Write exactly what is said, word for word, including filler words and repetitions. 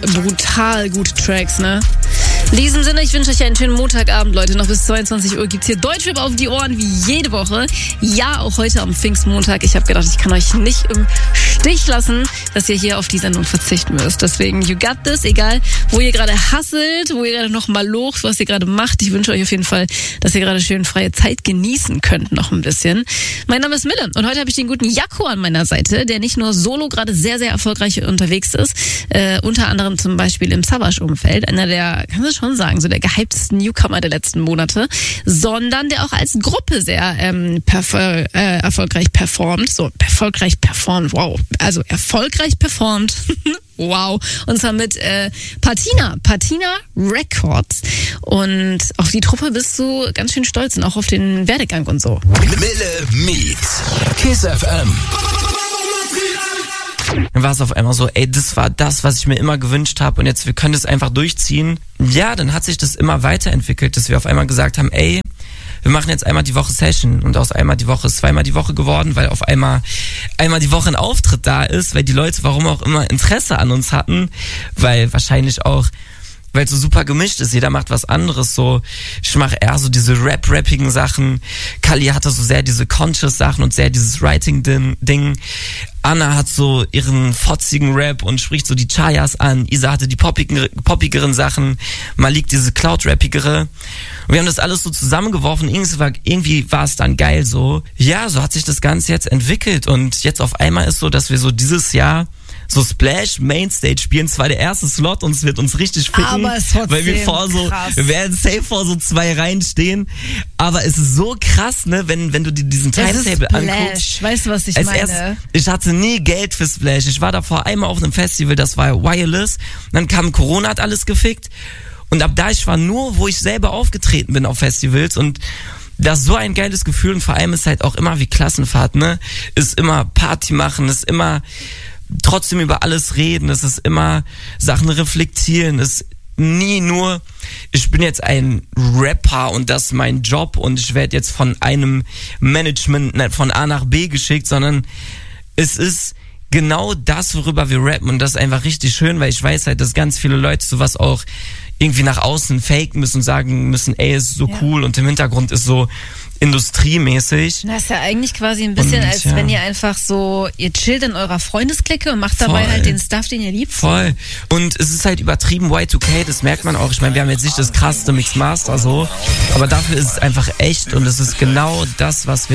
brutal gute Tracks, ne? In diesem Sinne, ich wünsche euch einen schönen Montagabend, Leute. Noch bis zweiundzwanzig Uhr gibt's hier Deutschrap auf die Ohren, wie jede Woche. Ja, auch heute am Pfingstmontag. Ich habe gedacht, ich kann euch nicht im Stich lassen, dass ihr hier auf die Sendung verzichten müsst. Deswegen, you got this, egal wo ihr gerade hasselt, wo ihr gerade noch mal locht, was ihr gerade macht. Ich wünsche euch auf jeden Fall, dass ihr gerade schön freie Zeit genießen könnt, noch ein bisschen. Mein Name ist Mille und heute habe ich den guten Jakko an meiner Seite, der nicht nur solo gerade sehr, sehr erfolgreich unterwegs ist, äh, unter anderem zum Beispiel im Savage-Umfeld, einer der, kann man schon sagen, so der gehyptesten Newcomer der letzten Monate, sondern der auch als Gruppe sehr ähm, perf- äh, erfolgreich performt. So, erfolgreich performt, wow. Also erfolgreich performt. Wow. Und zwar mit äh, Patina, Patina Records. Und auf die Truppe bist du ganz schön stolz und auch auf den Werdegang und so. Mille Meets Kiss F M. Dann war es auf einmal so, ey, das war das, was ich mir immer gewünscht habe und jetzt, wir können das einfach durchziehen. Ja, dann hat sich das immer weiterentwickelt, dass wir auf einmal gesagt haben, ey, wir machen jetzt einmal die Woche Session und aus einmal die Woche ist zweimal die Woche geworden, weil auf einmal einmal die Woche ein Auftritt da ist, weil die Leute, warum auch immer, Interesse an uns hatten, weil wahrscheinlich auch, weil es so super gemischt ist, jeder macht was anderes, so, ich mache eher so diese Rap-rappigen Sachen, Kali hatte so sehr diese Conscious Sachen und sehr dieses Writing-Ding, Anna hat so ihren fotzigen Rap und spricht so die Chayas an, Isa hatte die poppigen, poppigeren Sachen, Malik diese Cloud-rappigere und wir haben das alles so zusammengeworfen, irgendwie war, irgendwie war es dann geil so, ja, so hat sich das Ganze jetzt entwickelt und jetzt auf einmal ist so, dass wir so dieses Jahr so Splash Mainstage spielen, zwar der erste Slot und es wird uns richtig ficken, aber es trotzdem weil wir vor so, krass. wir werden safe vor so zwei Reihen stehen, aber es ist so krass, ne, wenn, wenn du dir diesen Timetable anguckst. Weißt du, was ich Als meine? erst, ich hatte nie Geld für Splash, ich war davor einmal auf einem Festival, das war Wireless, und dann kam Corona, hat alles gefickt und ab da, ich war nur, wo ich selber aufgetreten bin auf Festivals und das ist so ein geiles Gefühl und vor allem ist halt auch immer wie Klassenfahrt, ne, ist immer Party machen, ist immer trotzdem über alles reden, es ist immer Sachen reflektieren, es ist nie nur, ich bin jetzt ein Rapper und das ist mein Job und ich werde jetzt von einem Management von A nach B geschickt, sondern es ist genau das, worüber wir rappen und das ist einfach richtig schön, weil ich weiß halt, dass ganz viele Leute sowas auch irgendwie nach außen faken müssen und sagen müssen, ey, es ist so ja. cool und im Hintergrund ist so industriemäßig. Das ist ja eigentlich quasi ein bisschen, und, als ja. wenn ihr einfach so, ihr chillt in eurer Freundesklicke und macht dabei Voll. halt den Stuff, den ihr liebt. Voll. Und es ist halt übertrieben Y zwei K, das merkt man auch. Ich meine, wir haben jetzt nicht das krasseste Mixed Master so, aber dafür ist es einfach echt und es ist genau das, was wir